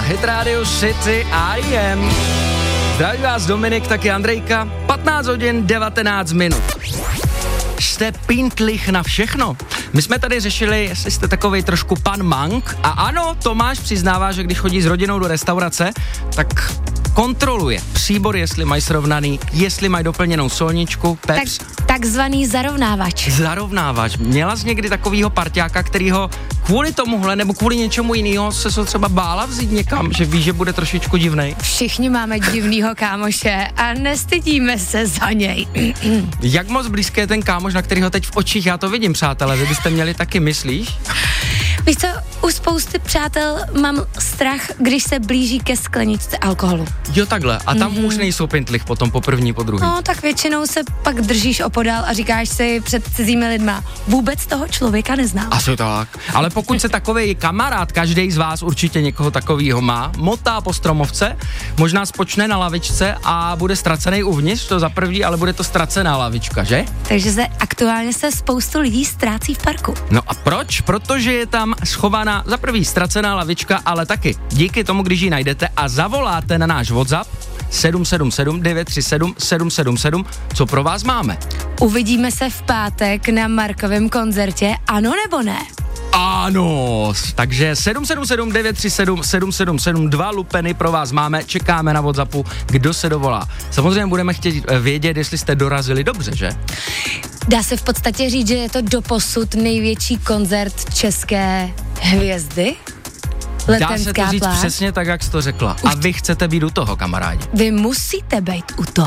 Hit Radio City IM. Zdraví vás Dominik, taky Andrejka. 15 hodin 19 minut. Jste pintlich na všechno? My jsme tady řešili, jestli jste takovej trošku pan Mank. A ano, Tomáš přiznává, že když chodí s rodinou do restaurace, tak kontroluje příbor, jestli mají srovnaný, jestli mají doplněnou solničku, peps. Takzvaný zarovnávač. Zarovnávač. Měla jsi někdy takovýho parťáka, kterýho kvůli tomuhle nebo kvůli něčemu jiného se třeba bála vzít někam, že víš, že bude trošičku divnej? Všichni máme divnýho kámoše a nestydíme se za něj. Jak moc blízký je ten kámoš, na kterýho teď v očích já to vidím, přátelé, vy byste měli taky, myslíš? Víš co, u spousty přátel mám strach, když se blíží ke skleničce alkoholu. Jo, takhle. A tam už nejsou pintlich potom po první, po druhý. No, tak většinou se pak držíš opodál a říkáš si před cizími lidma, vůbec toho člověka neznám. Asi tak. Ale pokud se takovej kamarád, každý z vás určitě někoho takovýho má, motá po stromovce, možná spočne na lavičce a bude ztracený uvnitř, to za první, ale bude to ztracená lavička, že? Takže aktuálně se spoustu lidí ztrácí v parku. No a proč? Protože je tam schovaná za první ztracená lavička, ale taky díky tomu, když ji najdete a zavoláte na náš WhatsApp 777 937 777, co pro vás máme. Uvidíme se v pátek na Markovém koncertě, ano nebo ne? Ano, takže 777 937 777, 2 lupeny pro vás máme, čekáme na WhatsAppu, kdo se dovolá. Samozřejmě budeme chtít vědět, jestli jste dorazili dobře, že? Dá se v podstatě říct, že je to doposud největší koncert české hvězdy? Dá se to říct přesně tak, jak jsi to řekla. A vy chcete být u toho, kamarádi. Vy musíte být u toho.